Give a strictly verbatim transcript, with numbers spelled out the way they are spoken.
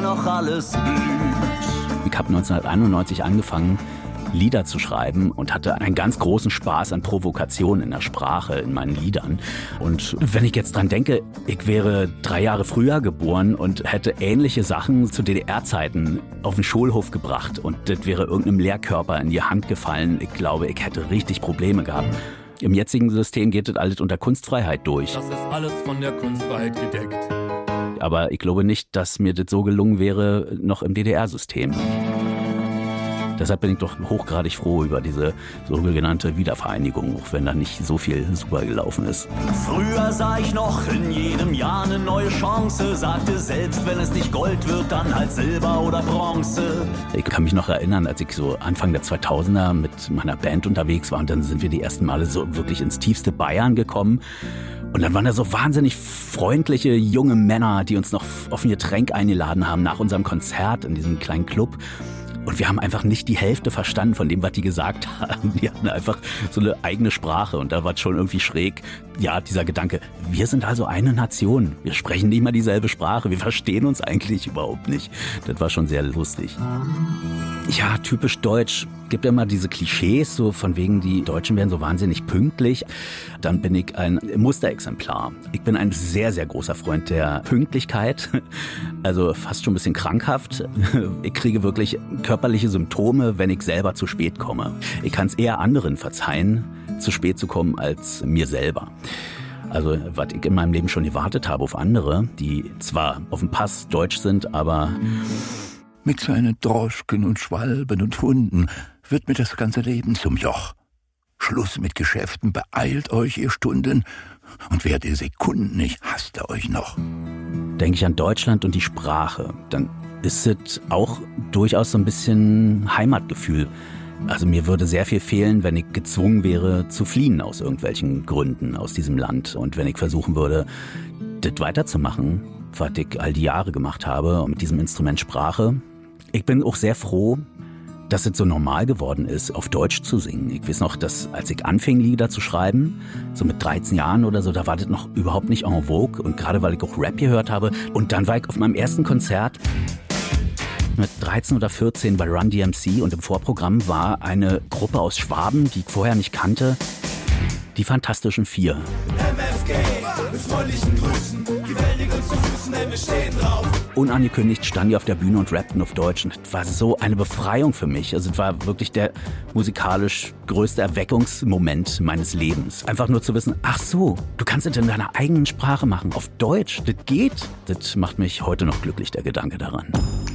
noch alles blüht. Ich habe neunzehnhunderteinundneunzig angefangen, Lieder zu schreiben und hatte einen ganz großen Spaß an Provokation in der Sprache, in meinen Liedern. Und wenn ich jetzt dran denke, ich wäre drei Jahre früher geboren und hätte ähnliche Sachen zu D D R-Zeiten auf den Schulhof gebracht und das wäre irgendeinem Lehrkörper in die Hand gefallen, ich glaube, ich hätte richtig Probleme gehabt. Im jetzigen System geht das alles unter Kunstfreiheit durch. Das ist alles von der Kunstfreiheit gedeckt. Aber ich glaube nicht, dass mir das so gelungen wäre, noch im D D R-System. Deshalb bin ich doch hochgradig froh über diese sogenannte Wiedervereinigung, auch wenn da nicht so viel super gelaufen ist. Früher sah ich noch in jedem Jahr eine neue Chance, sagte, selbst wenn es nicht Gold wird, dann halt Silber oder Bronze. Ich kann mich noch erinnern, als ich so Anfang der zweitausender mit meiner Band unterwegs war und dann sind wir die ersten Male so wirklich ins tiefste Bayern gekommen. Und dann waren da so wahnsinnig freundliche junge Männer, die uns noch auf ein Getränk eingeladen haben nach unserem Konzert in diesem kleinen Club. Und wir haben einfach nicht die Hälfte verstanden von dem, was die gesagt haben. Die hatten einfach so eine eigene Sprache und da war schon irgendwie schräg, ja, dieser Gedanke, wir sind also eine Nation. Wir sprechen nicht mal dieselbe Sprache, wir verstehen uns eigentlich überhaupt nicht. Das war schon sehr lustig. Ja, typisch deutsch. Gibt ja immer diese Klischees, so von wegen, die Deutschen wären so wahnsinnig pünktlich. Dann bin ich ein Musterexemplar. Ich bin ein sehr, sehr großer Freund der Pünktlichkeit. Also fast schon ein bisschen krankhaft. Ich kriege wirklich körperliche Symptome, wenn ich selber zu spät komme. Ich kann es eher anderen verzeihen, zu spät zu kommen, als mir selber. Also, was ich in meinem Leben schon gewartet habe auf andere, die zwar auf dem Pass deutsch sind, aber... Mit seinen Droschken und Schwalben und Hunden wird mir das ganze Leben zum Joch. Schluss mit Geschäften, beeilt euch, ihr Stunden, und wärt ihr Sekunden nicht, hasst er euch noch. Denke ich an Deutschland und die Sprache, dann ist es auch durchaus so ein bisschen Heimatgefühl. Also mir würde sehr viel fehlen, wenn ich gezwungen wäre zu fliehen aus irgendwelchen Gründen aus diesem Land und wenn ich versuchen würde, das weiterzumachen, was ich all die Jahre gemacht habe mit diesem Instrument Sprache. Ich bin auch sehr froh, dass es so normal geworden ist, auf Deutsch zu singen. Ich weiß noch, dass als ich anfing, Lieder zu schreiben, so mit dreizehn Jahren oder so, da war das noch überhaupt nicht en vogue. Und gerade weil ich auch Rap gehört habe. Und dann war ich auf meinem ersten Konzert mit dreizehn oder vierzehn bei Run D M C. Und im Vorprogramm war eine Gruppe aus Schwaben, die ich vorher nicht kannte. Die Fantastischen Vier. M F G, mit freundlichen Grüßen, die Welt liegt uns zu Füßen, denn wir stehen drauf. Unangekündigt stand die auf der Bühne und rappten auf Deutsch. Und das war so eine Befreiung für mich. Also es war wirklich der musikalisch größte Erweckungsmoment meines Lebens. Einfach nur zu wissen, ach so, du kannst es in deiner eigenen Sprache machen, auf Deutsch. Das geht. Das macht mich heute noch glücklich, der Gedanke daran.